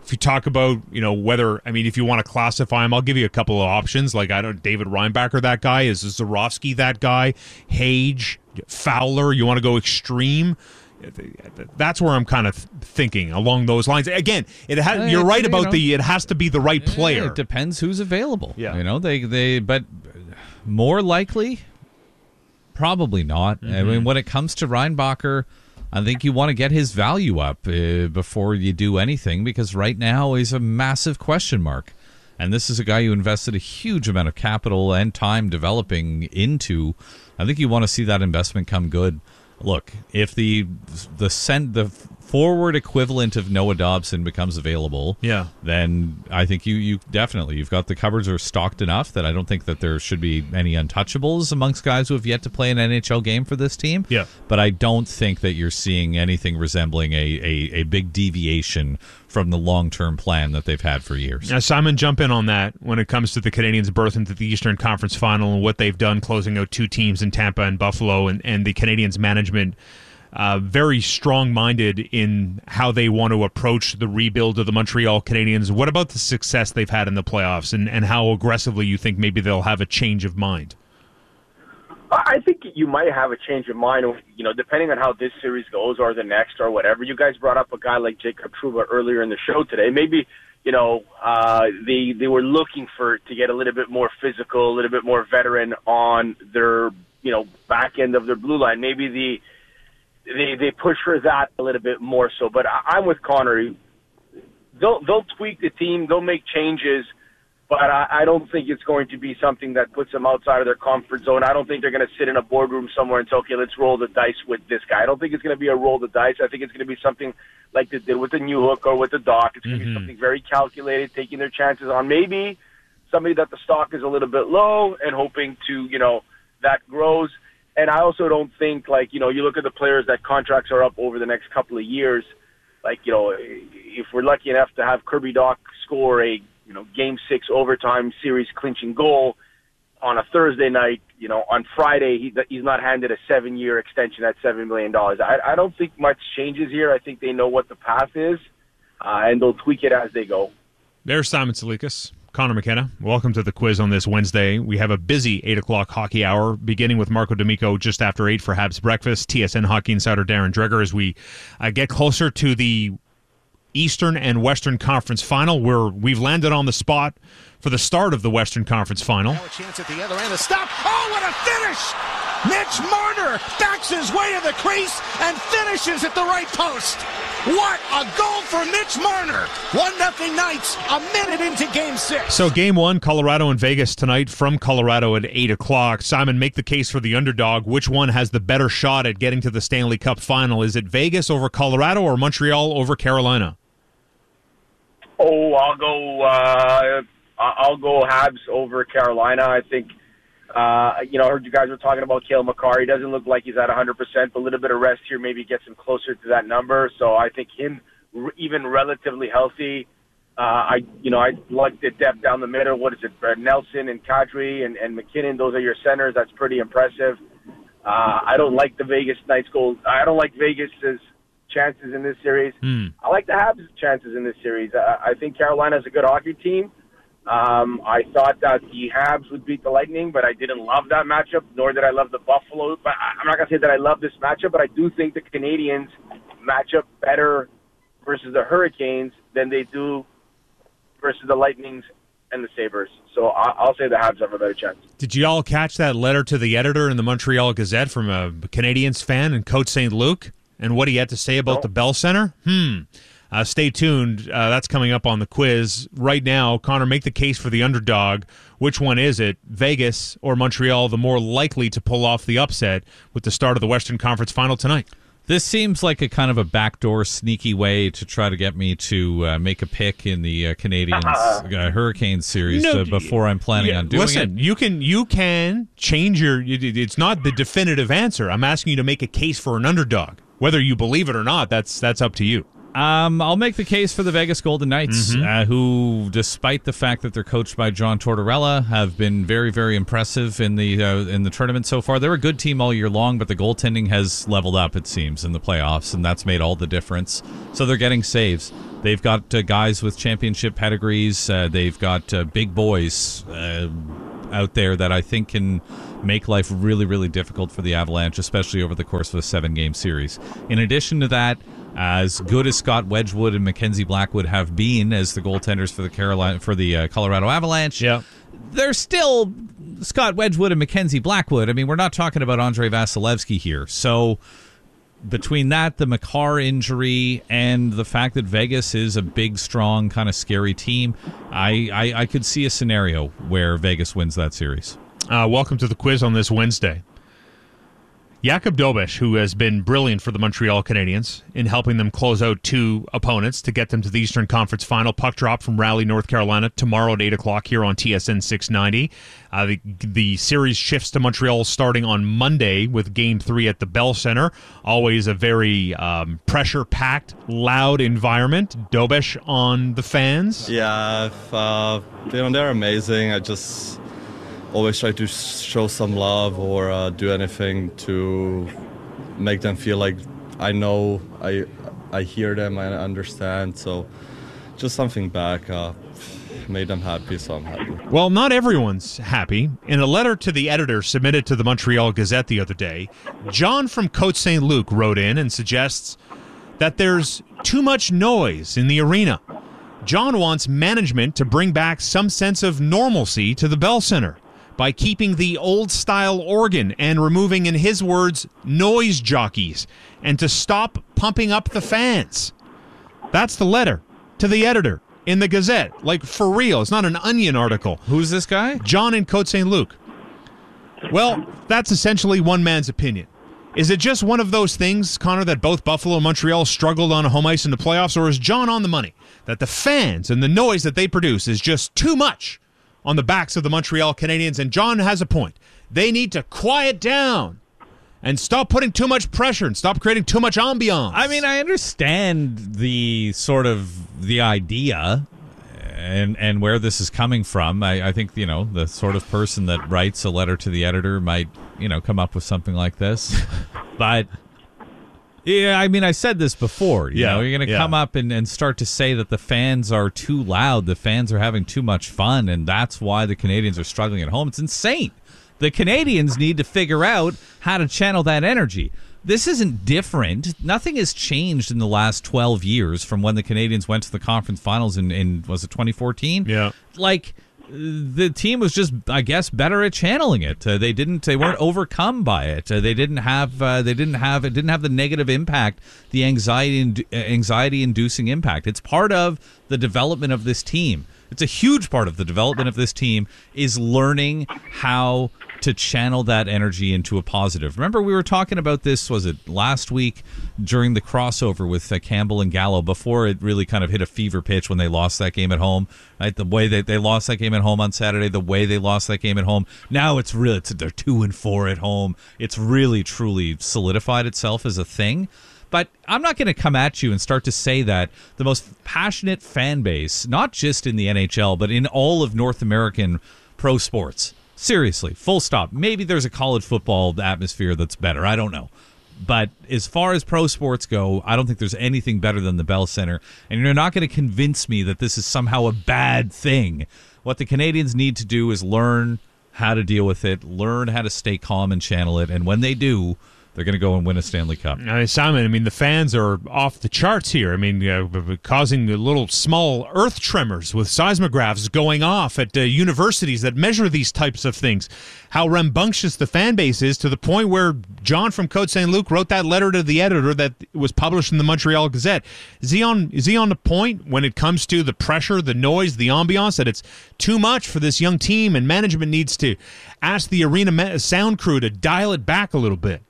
if you talk about, you know, whether, I mean, if you want to classify him, I'll give you a couple of options. Like, I don't, David Reinbacher, that guy. Is Zurofsky that guy? Hage, Fowler, you want to go extreme? That's where I'm kind of thinking along those lines. Again, it ha- you're right about you know, the, it has to be the right player. It depends who's available. Yeah. You know, they, they, but more likely, probably not. Mm-hmm. I mean, when it comes to Reinbacher, I think you want to get his value up uh, before you do anything, because right now he's a massive question mark. And this is a guy who invested a huge amount of capital and time developing into. I think you want to see that investment come good. Look, if the the send the forward equivalent of Noah Dobson becomes available, yeah, then I think you, you definitely you've got the cupboards are stocked enough that I don't think that there should be any untouchables amongst guys who have yet to play an N H L game for this team. Yeah, but I don't think that you're seeing anything resembling a, a, a big deviation from the long-term plan that they've had for years. Now, Simon, jump in on that when it comes to the Canadiens' berth into the Eastern Conference Final and what they've done, closing out two teams in Tampa and Buffalo, and, and the Canadiens' management uh, very strong-minded in how they want to approach the rebuild of the Montreal Canadiens. What about the success they've had in the playoffs, and, and how aggressively you think maybe they'll have a change of mind? I think you might have a change of mind, you know, depending on how this series goes or the next or whatever. You guys brought up a guy like Jacob Trouba earlier in the show today. Maybe, you know, uh, they they were looking for to get a little bit more physical, a little bit more veteran on their, you know, back end of their blue line. Maybe the they they push for that a little bit more so. But I, I'm with Connor. They'll they'll tweak the team. They'll make changes. But I, I don't think it's going to be something that puts them outside of their comfort zone. I don't think they're going to sit in a boardroom somewhere and say, okay, let's roll the dice with this guy. I don't think it's going to be a roll the dice. I think it's going to be something like they did with the Newhook or with the Doc. It's going to mm-hmm. be something very calculated, taking their chances on maybe somebody that the stock is a little bit low and hoping to, you know, that grows. And I also don't think, like, you know, you look at the players that contracts are up over the next couple of years, like, you know, if we're lucky enough to have Kirby Dach score a you know, game six overtime series clinching goal on a Thursday night, you know, on Friday, he, he's not handed a seven-year extension at seven million dollars. I, I don't think much changes here. I think they know what the path is, uh, and they'll tweak it as they go. There's Simon Salikas. Connor McKenna, welcome to the quiz on this Wednesday. We have a busy eight o'clock hockey hour, beginning with Marco D'Amico just after eight for Habs Breakfast. T S N Hockey Insider Darren Dreger as we uh, get closer to the Eastern and Western Conference Final, where we've landed on the spot for the start of the Western Conference Final. Now a chance at the other end. A stop. Oh, what a finish! Mitch Marner backs his way to the crease and finishes at the right post. What a goal for Mitch Marner! One nothing Knights a minute into Game Six. So Game One, Colorado and Vegas tonight from Colorado at eight o'clock. Simon, make the case for the underdog. Which one has the better shot at getting to the Stanley Cup Final? Is it Vegas over Colorado or Montreal over Carolina? Oh, I'll go. Uh, I'll go Habs over Carolina. I think. Uh, you know, I heard you guys were talking about Cale Makar. He doesn't look like he's at one hundred percent. A little bit of rest here maybe gets him closer to that number. So I think him, even relatively healthy. Uh, I, you know, I like the depth down the middle. What is it? Brad Nelson and Kadri and, and McKinnon. Those are your centers. That's pretty impressive. Uh, I don't like the Vegas Knights goal. I don't like Vegas's chances in this series. Mm. I like the Habs' chances in this series. Uh, I think Carolina's a good hockey team. Um, I thought that the Habs would beat the Lightning, but I didn't love that matchup, nor did I love the Buffalo. But I'm not going to say that I love this matchup, but I do think the Canadiens match up better versus the Hurricanes than they do versus the Lightnings and the Sabres. So I'll say the Habs have a better chance. Did you all catch that letter to the editor in the Montreal Gazette from a Canadiens fan in Côte Saint Luc? And what he had to say about no. the Bell Center? Hmm. Uh, stay tuned. Uh, that's coming up on the quiz. Right now, Connor, make the case for the underdog. Which one is it? Vegas or Montreal, the more likely to pull off the upset with the start of the Western Conference Final tonight? This seems like a kind of a backdoor, sneaky way to try to get me to uh, make a pick in the uh, Canadiens uh, Hurricanes series no, uh, before I'm planning yeah, on doing listen, it. Listen, you can you can change your. It's not the definitive answer. I'm asking you to make a case for an underdog. Whether you believe it or not, that's that's up to you. Um, I'll make the case for the Vegas Golden Knights, Mm-hmm. uh, who, despite the fact that they're coached by John Tortorella, have been very, very impressive in the uh, in the tournament so far. They're a good team all year long, but the goaltending has leveled up, it seems, in the playoffs, and that's made all the difference. So they're getting saves. They've got uh, guys with championship pedigrees. Uh, they've got uh, big boys uh, out there that I think can make life really, really difficult for the Avalanche, especially over the course of a seven-game series. In addition to that, as good as Scott Wedgwood and Mackenzie Blackwood have been as the goaltenders for the Carolina for the uh, Colorado Avalanche, yeah. they're still Scott Wedgwood and Mackenzie Blackwood. I mean, we're not talking about Andrei Vasilevsky here. So between that, the Makar injury, and the fact that Vegas is a big, strong, kind of scary team, I, I, I could see a scenario where Vegas wins that series. Uh, welcome to the quiz on this Wednesday. Jakub Dobeš, who has been brilliant for the Montreal Canadiens in helping them close out two opponents to get them to the Eastern Conference Final. Puck drop from Raleigh, North Carolina, tomorrow at eight o'clock here on T S N six ninety. Uh, the, the series shifts to Montreal starting on Monday with Game three at the Bell Center. Always a very um, pressure-packed, loud environment. Dobeš on the fans? Yeah, if, uh, you know, they're amazing. I just always try to show some love or uh, do anything to make them feel like I know, I I hear them, I understand. So just something back uh, made them happy, so I'm happy. Well, not everyone's happy. In a letter to the editor submitted to the Montreal Gazette the other day, John from Côte Saint Luc wrote in and suggests that there's too much noise in the arena. John wants management to bring back some sense of normalcy to the Bell Center by keeping the old-style organ and removing, in his words, noise jockeys, and to stop pumping up the fans. That's the letter to the editor in the Gazette. Like, for real. It's not an Onion article. Who's this guy? John in Côte Saint Luc. Well, that's essentially one man's opinion. Is it just one of those things, Connor, that both Buffalo and Montreal struggled on home ice in the playoffs, or is John on the money? That the fans and the noise that they produce is just too much on the backs of the Montreal Canadiens, and John has a point. They need to quiet down and stop putting too much pressure and stop creating too much ambiance. I mean, I understand the sort of the idea and and where this is coming from. I, I think, you know, the sort of person that writes a letter to the editor might, you know, come up with something like this. But yeah, I mean, I said this before. You Yeah, know, you're going to yeah. come up and, and start to say that the fans are too loud, the fans are having too much fun, and that's why the Canadians are struggling at home. It's insane. The Canadians need to figure out how to channel that energy. This isn't different. Nothing has changed in the last twelve years from when the Canadians went to the conference finals in, in was it twenty fourteen? Yeah. Like, the team was just, I guess, better at channeling it. Uh, they didn't. They weren't overcome by it. Uh, they didn't have. Uh, they didn't have. It didn't have the negative impact, the anxiety, anxiety-inducing impact. It's part of the development of this team. It's a huge part of the development of this team is learning how to channel that energy into a positive. Remember, we were talking about this, was it last week during the crossover with uh, Campbell and Gallo before it really kind of hit a fever pitch when they lost that game at home, right? The way they, they lost that game at home on Saturday, the way they lost that game at home. Now it's really, it's, they're two and four at home. It's really, truly solidified itself as a thing. But I'm not going to come at you and start to say that the most passionate fan base, not just in the N H L, but in all of North American pro sports, seriously, full stop. Maybe there's a college football atmosphere that's better. I don't know. But as far as pro sports go, I don't think there's anything better than the Bell Center. And you're not going to convince me that this is somehow a bad thing. What the Canadians need to do is learn how to deal with it, learn how to stay calm and channel it. And when they do, they're going to go and win a Stanley Cup. I mean, Simon, I mean, the fans are off the charts here. I mean, uh, causing little small earth tremors with seismographs going off at uh, universities that measure these types of things. How rambunctious the fan base is to the point where John from Côte Saint Luc wrote that letter to the editor that was published in the Montreal Gazette. Is he on, is he on the point when it comes to the pressure, the noise, the ambiance, that it's too much for this young team and management needs to ask the arena sound crew to dial it back a little bit?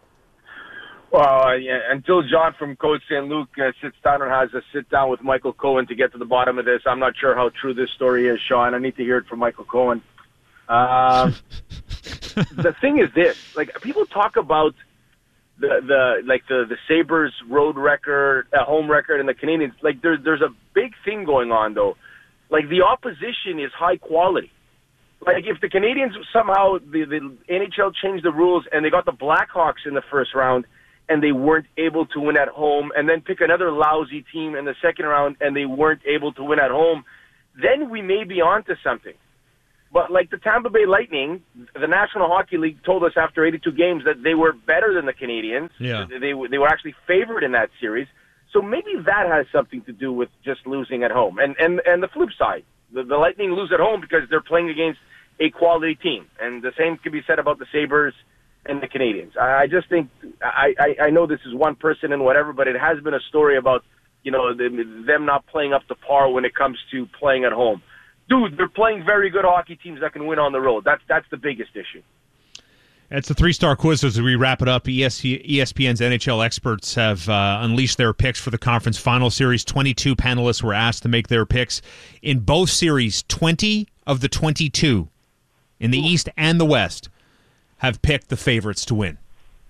Well, uh, yeah, until John from Côte Saint Luc uh, sits down and has a sit-down with Michael Cohen to get to the bottom of this, I'm not sure how true this story is, Sean. I need to hear it from Michael Cohen. Uh, the thing is this. Like, people talk about the the like the the Sabres road record, uh, home record, and the Canadians. Like there's there's a big thing going on though. Like the opposition is high quality. Like if the Canadians somehow the, the N H L changed the rules and they got the Blackhawks in the first round and they weren't able to win at home, and then pick another lousy team in the second round and they weren't able to win at home, then we may be onto something. But like the Tampa Bay Lightning, the National Hockey League told us after eighty-two games that they were better than the Canadians. Yeah. They, they were actually favored in that series. So maybe that has something to do with just losing at home. And and, and the flip side, the, the Lightning lose at home because they're playing against a quality team. And the same could be said about the Sabres and the Canadians. I, I just think, I, I, I know this is one person and whatever, but it has been a story about, you know, them, them not playing up to par when it comes to playing at home. Dude, they're playing very good hockey teams that can win on the road. That's that's the biggest issue. It's a three-star quiz as we wrap it up. E S P N's N H L experts have uh, unleashed their picks for the conference final series. twenty-two panelists were asked to make their picks. In both series, twenty of the twenty-two in the East and the West have picked the favorites to win.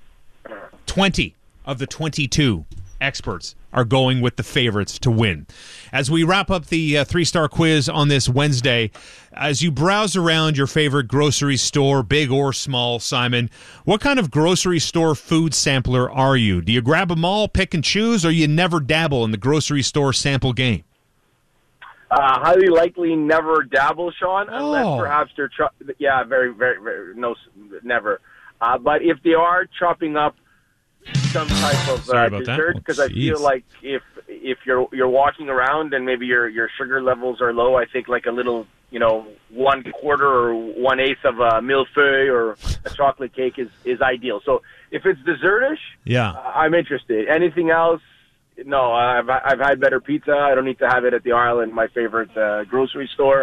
twenty of the twenty-two experts are going with the favorites to win. As we wrap up the uh, three-star quiz on this Wednesday, as you browse around your favorite grocery store, big or small, Simon, what kind of grocery store food sampler are you? Do you grab them all, pick and choose, or you never dabble in the grocery store sample game? Uh, highly likely never dabble, Sean, unless Oh. perhaps they're, cho- yeah, very, very, very, no, never. Uh, but if they are chopping up some type of Sorry uh, about that. dessert, because I feel Jeez. like if if you're you're walking around and maybe your your sugar levels are low, I think like a little, you know, one quarter or one eighth of a millefeuille or a chocolate cake is is ideal. So if it's dessertish, Yeah. uh, I'm interested. Anything else? No, I've I've had better pizza. I don't need to have it at the aisle in my favorite uh, grocery store.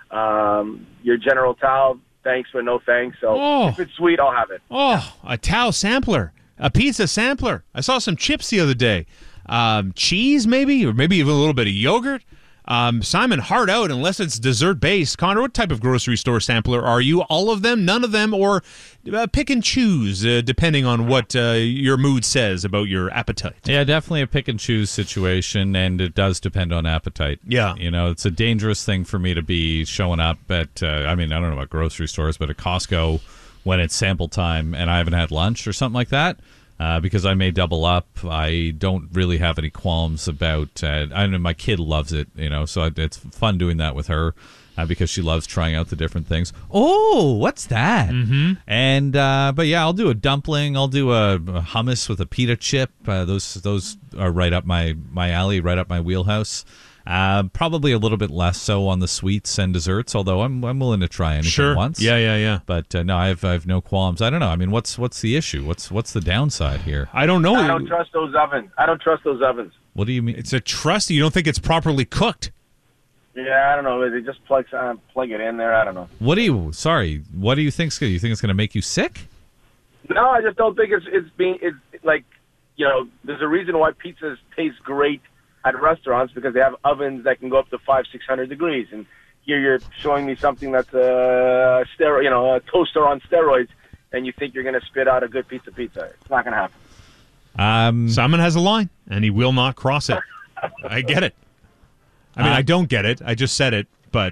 Um, your General Tao, thanks but no thanks. So Oh. if it's sweet, I'll have it. Oh, a Tao sampler, a pizza sampler. I saw some chips the other day. Um, cheese, maybe, or maybe even a little bit of yogurt. Um, Simon, hard out unless it's dessert-based. Connor, what type of grocery store sampler are you? All of them, none of them, or uh, pick and choose, uh, depending on what uh, your mood says about your appetite? Yeah, definitely a pick and choose situation, and it does depend on appetite. Yeah. You know, it's a dangerous thing for me to be showing up at, uh, I mean, I don't know about grocery stores, but at Costco when it's sample time and I haven't had lunch or something like that. Uh, because I may double up. I don't really have any qualms about. Uh, I know my kid loves it, you know, so it's fun doing that with her uh, because she loves trying out the different things. Oh, what's that? Mm-hmm. And uh, but yeah, I'll do a dumpling. I'll do a, a hummus with a pita chip. Uh, those those are right up my my alley, right up my wheelhouse. Uh, probably a little bit less so on the sweets and desserts, although I'm I'm willing to try anything Sure. once. Yeah, yeah, yeah. But uh, no, I've I've no qualms. I don't know. I mean, what's what's the issue? What's what's the downside here? I don't know. I don't trust those ovens. I don't trust those ovens. What do you mean? It's a trust. You don't think it's properly cooked? Yeah, I don't know. They just plug uh, plug it in there. I don't know. What do you? Sorry, what do you think's gonna? You think it's going to make you sick? No, I just don't think it's it's being it's like, you know, there's a reason why pizzas taste great at restaurants, because they have ovens that can go up to five six hundred degrees, and here you're showing me something that's a steroid, you know, a toaster on steroids, and you think you're going to spit out a good pizza pizza. It's not going to happen. Um, Simon has a line, and he will not cross it. I get it. I mean, Uh, I don't get it. I just said it, but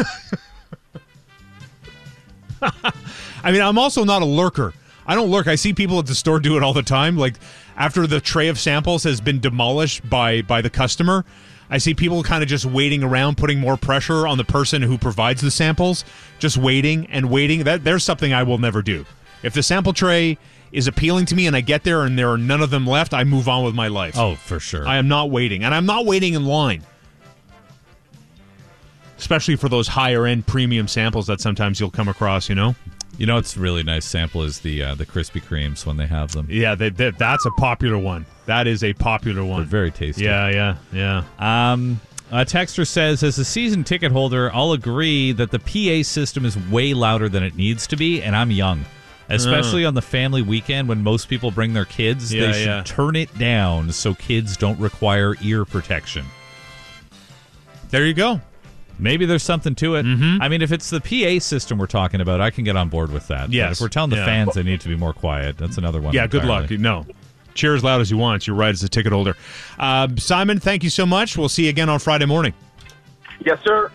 I mean, I'm also not a lurker. I don't lurk. I see people at the store do it all the time. Like after the tray of samples has been demolished by by the customer, I see people kind of just waiting around, putting more pressure on the person who provides the samples, just waiting and waiting. That there's something I will never do. If the sample tray is appealing to me and I get there and there are none of them left, I move on with my life. Oh, for sure. I am not waiting, and I'm not waiting in line. Especially for those higher end premium samples that sometimes you'll come across, you know? You know, it's a really nice sample is the uh, the Krispy Kremes when they have them. Yeah, they, they, that's a popular one. That is a popular one. They're very tasty. Yeah, yeah, yeah. Um, a texter says, as a season ticket holder, I'll agree that the P A system is way louder than it needs to be, and I'm young. Especially on the family weekend when most people bring their kids, Yeah, they should yeah. turn it down so kids don't require ear protection. There you go. Maybe there's something to it. Mm-hmm. I mean, if it's the P A system we're talking about, I can get on board with that. But Yes. if we're telling the Yeah. fans they need to be more quiet, that's another one. Yeah, good entirely. luck. No. cheer as loud as you want. It's your right as a ticket holder. Uh, Simon, thank you so much. We'll see you again on Friday morning. Yes, sir.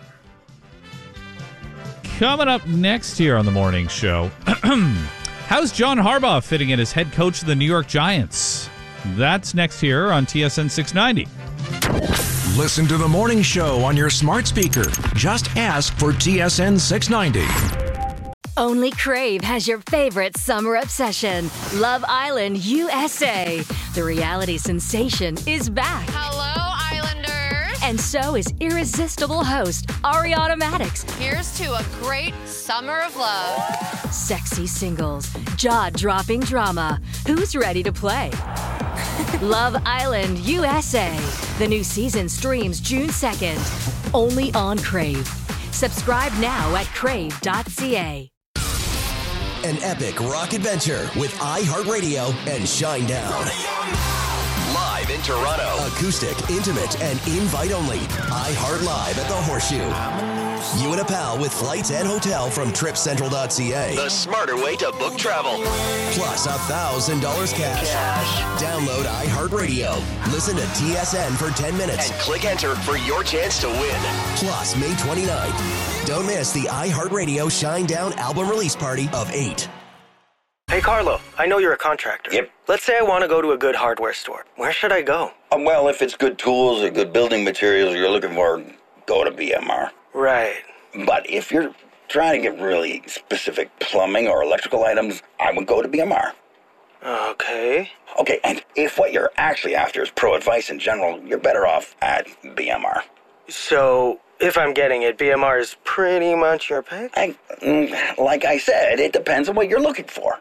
Coming up next here on the morning show, how's John Harbaugh fitting in as head coach of the New York Giants? That's next here on T S N six ninety. Listen to the morning show on your smart speaker. Just ask for T S N six ninety. Only Crave has your favorite summer obsession, Love Island U S A. The reality sensation is back. Hello, Islanders. And so is irresistible host Ariana Madix. Here's to a great summer of love. Sexy singles, jaw-dropping drama. Who's ready to play? Love Island U S A. The new season streams June second. Only on Crave. Subscribe now at crave dot c a. An epic rock adventure with iHeartRadio and Shinedown. Live in Toronto. Acoustic, intimate, and invite only. iHeart Live at the Horseshoe. You and a pal with flights and hotel from trip central dot c a. The smarter way to book travel. Plus one thousand dollars cash. cash. Download iHeartRadio. Listen to T S N for ten minutes. And click enter for your chance to win. Plus, May twenty-ninth. Don't miss the iHeartRadio Shinedown album release party of eight. Hey, Carlo, I know you're a contractor. Yep. Let's say I want to go to a good hardware store. Where should I go? Um, well, if it's good tools or good building materials you're looking for, go to B M R. Right. But if you're trying to get really specific plumbing or electrical items, I would go to B M R. Okay. Okay, and if what you're actually after is pro advice in general, you're better off at B M R. So, if I'm getting it, B M R is pretty much your pick? I, like I said, it depends on what you're looking for.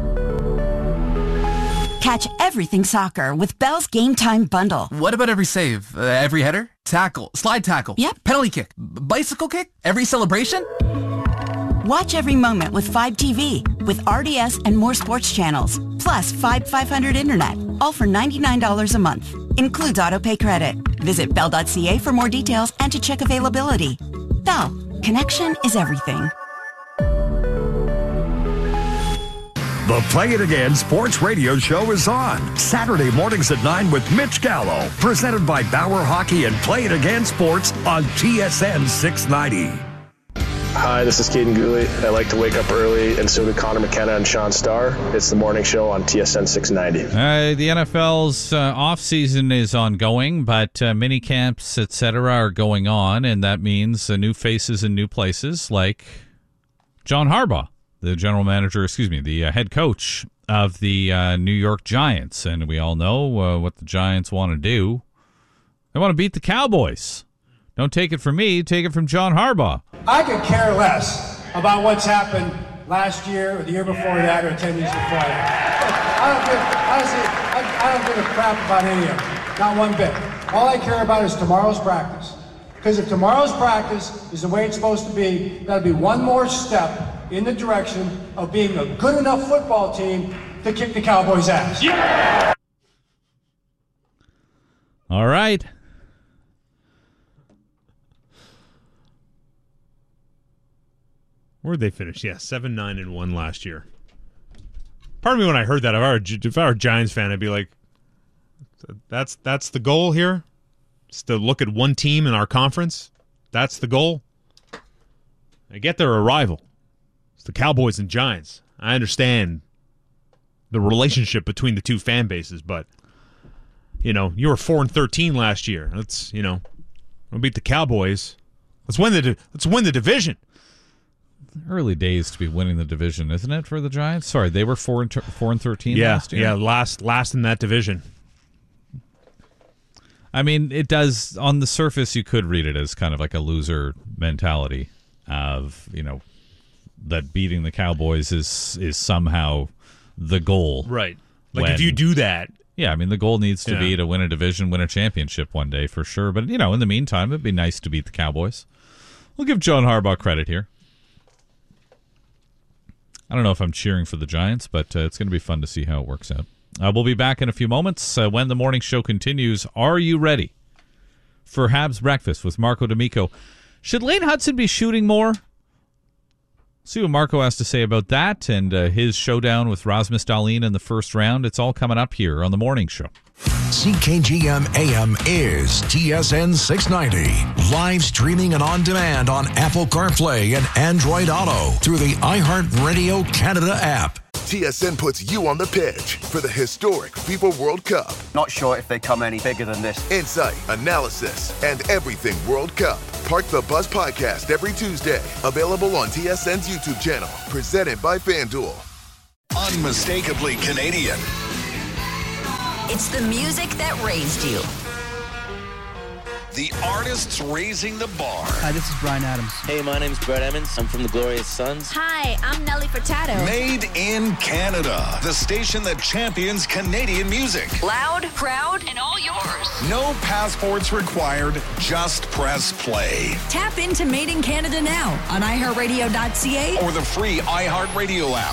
Catch everything soccer with Bell's Game Time Bundle. What about every save? Uh, every header? Tackle? Slide tackle? Yep. Penalty kick? B- bicycle kick? Every celebration? Watch every moment with Fibe T V with R D S and more sports channels. Plus Fibe five hundred Internet. All for ninety-nine dollars a month. Includes autopay credit. Visit bell dot c a for more details and to check availability. Bell. Connection is everything. The Play It Again Sports Radio Show is on Saturday mornings at nine with Mitch Gallo, presented by Bauer Hockey and Play It Again Sports on T S N six ninety. Hi, this is Caden Gooley. I like to wake up early, and so do Connor McKenna and Sean Starr. It's the morning show on T S N six ninety. Uh, the N F L's uh, off-season is ongoing, but uh, mini camps, et cetera, are going on, and that means uh, new faces in new places, like John Harbaugh, the general manager, excuse me, the uh, head coach of the uh, New York Giants. And we all know uh, what the Giants want to do. They want to beat the Cowboys. Don't take it from me, take it from John Harbaugh. I could care less about what's happened last year or the year before that or ten years before that. I don't give, honestly, I, I don't give a crap about any of it. Not one bit. All I care about is tomorrow's practice. Because if tomorrow's practice is the way it's supposed to be, that'll be one more step in the direction of being a good enough football team to kick the Cowboys' ass. Yeah! All right. Where'd they finish? Yeah, seven, nine, and one last year. Part of me, when I heard that, if I were, if I were a Giants fan, I'd be like, "That's that's the goal here. Just to look at one team in our conference. That's the goal." I get they're a rival. It's the Cowboys and Giants. I understand the relationship between the two fan bases, but you know, you were four and thirteen last year. Let's you know, we'll beat the Cowboys. Let's win the let's win the division. Early days to be winning the division, isn't it, for the Giants? Sorry, they were four and four and thirteen yeah, last year. Yeah, last last in that division. I mean, it does, on the surface, you could read it as kind of like a loser mentality of, you know, that beating the Cowboys is is somehow the goal. Right. Like when, if you do that. Yeah, I mean, the goal needs to yeah. be to win a division, win a championship one day for sure. But, you know, in the meantime, it'd be nice to beat the Cowboys. We'll give John Harbaugh credit here. I don't know if I'm cheering for the Giants, but uh, it's going to be fun to see how it works out. Uh, we'll be back in a few moments uh, when the morning show continues. Are you ready for Habs Breakfast with Marco D'Amico? Should Lane Hudson be shooting more? See what Marco has to say about that and uh, his showdown with Rasmus Dahlin in the first round. It's all coming up here on The Morning Show. C K G M A M is T S N six ninety. Live streaming and on demand on Apple CarPlay and Android Auto through the iHeartRadio Canada app. T S N puts you on the pitch for the historic FIFA World Cup. Not sure if they come any bigger than this. Insight, analysis, and everything World Cup. Park the Bus podcast every Tuesday. Available on T S N's YouTube channel. Presented by FanDuel. Unmistakably Canadian. It's the music that raised you. The artists raising the bar. Hi, this is Bryan Adams. Hey, my name's Brett Emmons. I'm from the Glorious Sons. Hi, I'm Nelly Furtado. Made in Canada. The station that champions Canadian music. Loud, proud, and all yours. No passports required. Just press play. Tap into Made in Canada now on i heart radio dot c a Or the free iHeartRadio app.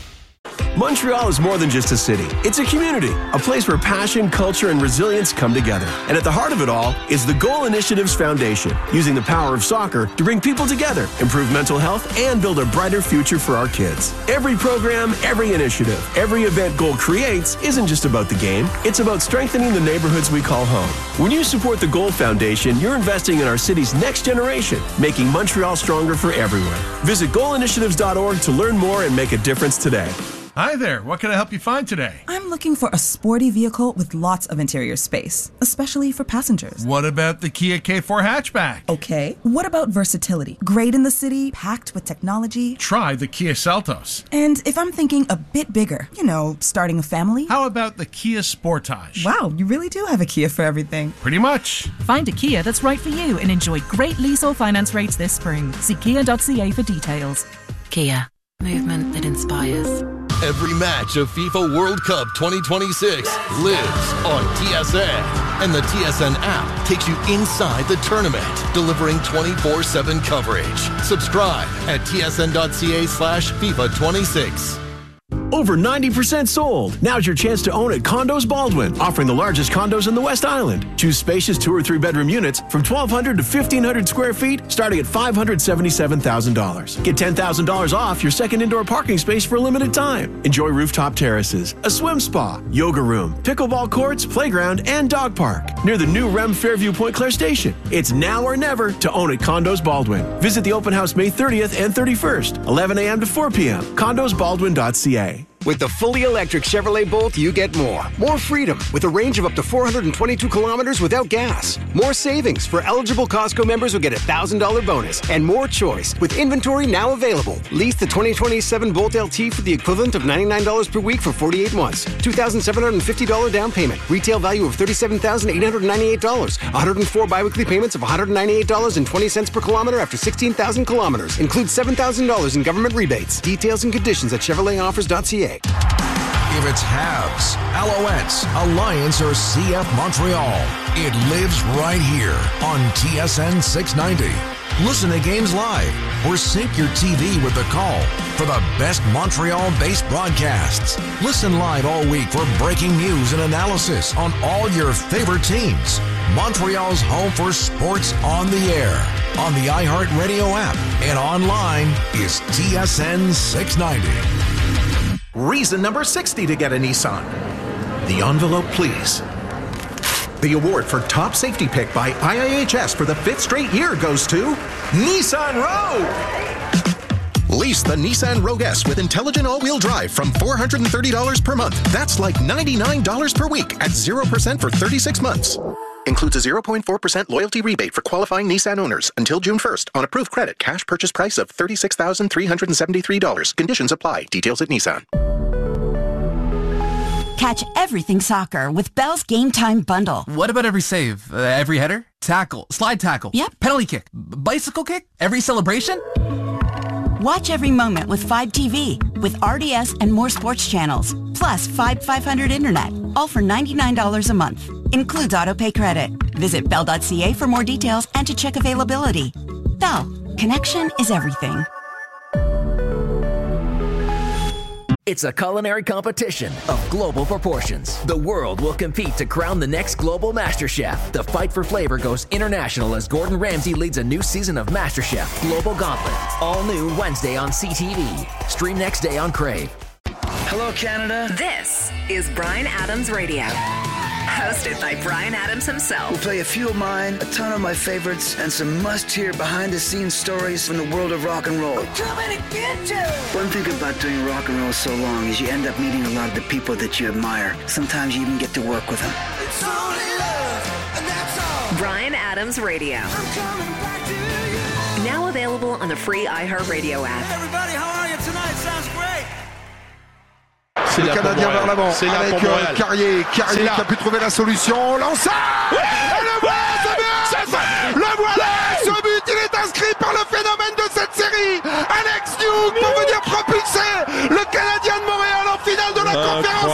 Montreal is more than just a city. It's a community, a place where passion, culture, and resilience come together. And at the heart of it all is the Goal Initiatives Foundation, using the power of soccer to bring people together, improve mental health, and build a brighter future for our kids. Every program, every initiative, every event Goal creates isn't just about the game. It's about strengthening the neighborhoods we call home. When you support the Goal Foundation, you're investing in our city's next generation, making Montreal stronger for everyone. Visit goal initiatives dot org to learn more and make a difference today. Hi there. What can I help you find today? I'm looking for a sporty vehicle with lots of interior space, especially for passengers. What about the Kia K four hatchback? Okay. What about versatility? Great in the city, packed with technology. Try the Kia Seltos. And if I'm thinking a bit bigger, you know, starting a family? How about the Kia Sportage? Wow, you really do have a Kia for everything. Pretty much. Find a Kia that's right for you and enjoy great lease or finance rates this spring. See kia dot c a for details. Kia. Movement that inspires. Every match of FIFA World Cup twenty twenty-six lives on T S N. And the T S N app takes you inside the tournament, delivering twenty-four seven coverage. Subscribe at T S N dot C A slash FIFA twenty-six. Over ninety percent sold. Now's your chance to own at Condos Baldwin, offering the largest condos in the West Island. Choose spacious two or three bedroom units from twelve hundred to fifteen hundred square feet, starting at five hundred seventy-seven thousand dollars. Get ten thousand dollars off your second indoor parking space for a limited time. Enjoy rooftop terraces, a swim spa, yoga room, pickleball courts, playground, and dog park near the new R E M Fairview Point Claire station. It's now or never to own at Condos Baldwin. Visit the open house May thirtieth and thirty-first, eleven a.m. to four p.m. condos baldwin dot c a. With the fully electric Chevrolet Bolt, you get more. More freedom with a range of up to four hundred twenty-two kilometers without gas. More savings for eligible Costco members who get a one thousand dollars bonus. And more choice with inventory now available. Lease the twenty twenty-seven Bolt L T for the equivalent of ninety-nine dollars per week for forty-eight months. two thousand seven hundred fifty dollars down payment. Retail value of thirty-seven thousand eight hundred ninety-eight dollars. one hundred four biweekly payments of one hundred ninety-eight dollars and twenty cents per kilometer after sixteen thousand kilometers. Includes seven thousand dollars in government rebates. Details and conditions at chevrolet offers dot c a. If it's Habs, Alouettes, Alliance, or C F Montreal, it lives right here on T S N six ninety. Listen to games live or sync your T V with the call for the best Montreal-based broadcasts. Listen live all week for breaking news and analysis on all your favorite teams. Montreal's home for sports on the air, on the iHeartRadio app, and online is T S N six ninety. Reason number sixty to get a Nissan. The envelope, please. The award for top safety pick by I I H S for the fifth straight year goes to Nissan Rogue. Lease the Nissan Rogue S with intelligent all-wheel drive from four hundred thirty dollars per month. That's like ninety-nine dollars per week at zero percent for thirty-six months. Includes a zero point four percent loyalty rebate for qualifying Nissan owners until June first on approved credit. Cash purchase price of thirty-six thousand three hundred seventy-three dollars. Conditions apply. Details at Nissan. Catch everything soccer with Bell's Game Time Bundle. What about every save? Uh, every header? Tackle? Slide tackle? Yep. Penalty kick? B- bicycle kick? Every celebration? Watch every moment with five T V with R D S and more sports channels. Plus five five hundred internet. All for ninety-nine dollars a month. Includes autopay credit. Visit bell dot c a for more details and to check availability. Bell. Connection is everything. It's a culinary competition of global proportions. The world will compete to crown the next global MasterChef. The fight for flavor goes international as Gordon Ramsay leads a new season of MasterChef Global Gauntlet. All new Wednesday on C T V. Stream next day on Crave. Hello, Canada. This is Bryan Adams Radio. Hosted by Bryan Adams himself. We'll play a few of mine, a ton of my favorites, and some must-hear behind-the-scenes stories from the world of rock and roll. We're coming to get you! One thing about doing rock and roll so long is you end up meeting a lot of the people that you admire. Sometimes you even get to work with them. It's only love, and that's all. Bryan Adams Radio. I'm coming back to you. Now available on the free iHeartRadio app. Hey everybody, how are you tonight? Sounds great. C'est le Canadien vers l'avant avec euh, Carrier, Carrier qui a pu trouver la solution. Lanceur oui et le voilà, ce but Le voilà, ce but, il est inscrit par le phénomène de cette série, Alex Newhook, pour venir